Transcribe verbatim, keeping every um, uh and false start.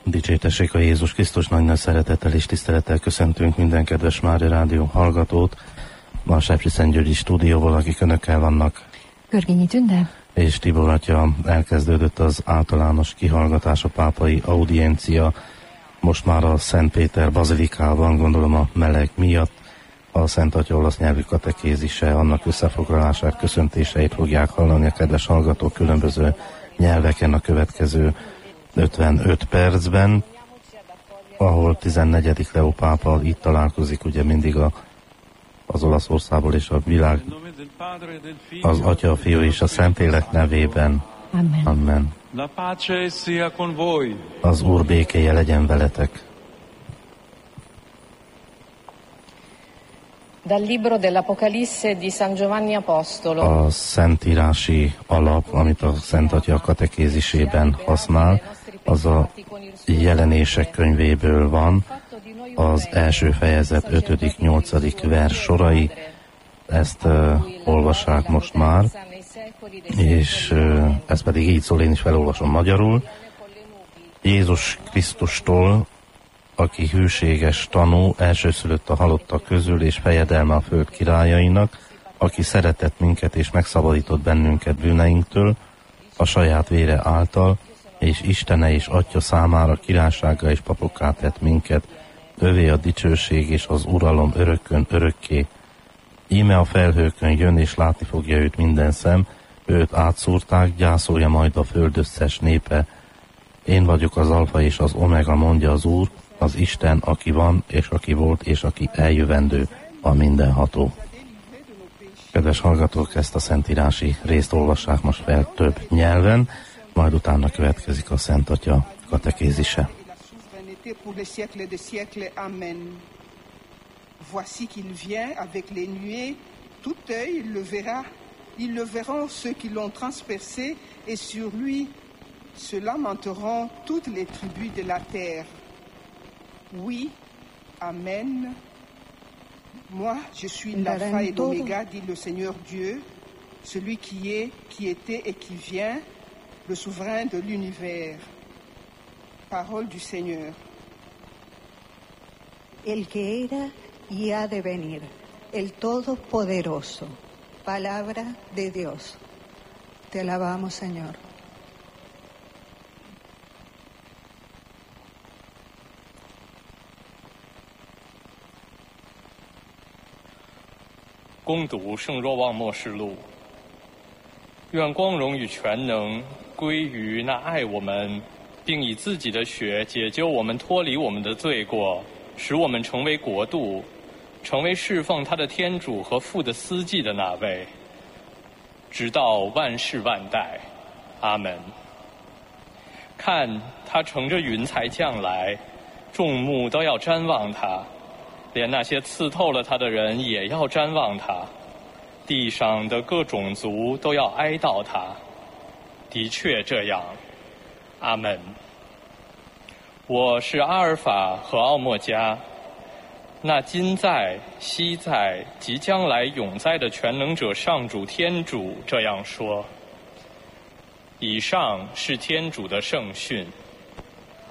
Dicsértessék a Jézus Krisztus, nagy nagy szeretettel és tisztelettel köszöntünk minden kedves Mária Rádió hallgatót. Ma a Sepsiszentgyörgyi stúdióból, akik önökkel vannak. Görgényi Tünde. És Tibor atya, elkezdődött az általános kihallgatás, a pápai audiencia. Most már a Szent Péter bazilikában, gondolom a meleg miatt, a Szent Atya olasz nyelvű katekézise, annak összefoglalását, köszöntéseit fogják hallani a kedves hallgatók különböző nyelveken a következő ötvenöt percben, ahol tizennegyedik Leó pápa itt találkozik, ugye mindig a, az Olaszországból és a világ, az Atya, a Fiú és a Szentlélek nevében. Amen. Amen. Az Úr békéje legyen veletek. Dal libro dell'Apocalisse di San Giovanni Apostolo. A szentírási alap, amit a Szent Atya katekézisében használ, az a Jelenések könyvéből van, az első fejezet ötödik nyolcadik vers sorai. Ezt uh, olvassák most már, és uh, ez pedig így szól, én is felolvasom magyarul. Jézus Krisztustól, aki hűséges tanú, elsőszülött a halottak közül, és fejedelme a föld királyainak, aki szeretett minket és megszabadított bennünket bűneinktől, a saját vére által, és Istene és Atya számára királysága és papokká tett minket, övé a dicsőség és az uralom örökkön örökké. Íme a felhőkön jön, és látni fogja őt minden szem, őt átszúrták, gyászolja majd a föld összes népe. Én vagyok az alfa és az omega, mondja az Úr, az Isten, aki van, és aki volt, és aki eljövendő, a mindenható. Kedves hallgatók, ezt a szentírási részt olvassák most fel több nyelven, majd utána következik a Szent Atya katekézise. Voici qu'il vient avec les nuées, tout œil le verra, ils le verront ceux qui l'ont transpercé, et sur lui se lamenteront toutes les tribus de la terre. Oui, Amen. Moi, je suis l'alpha et l'oméga, dit le Seigneur Dieu, celui qui est, qui était et qui vient, le souverain de l'univers. Parole du Seigneur. El que era y ha de venir, el Todopoderoso. Palabra de Dios. Te alabamos, Señor. 《恭读圣若望默示录》，愿光荣与全能归于那爱我们，并以自己的血解救我们，脱离我们的罪过，使我们成为国度，成为侍奉他的天主和父的司祭的那位，直到万世万代。阿门。看，他乘着云彩降来，众目都要瞻望他。连那些刺透了他的人也要瞻望他，地上的各种族都要哀悼他。的确这样，阿门。我是阿尔法和奥莫加，那今在、昔在、即将来、永在的全能者上主天主这样说。以上是天主的圣训。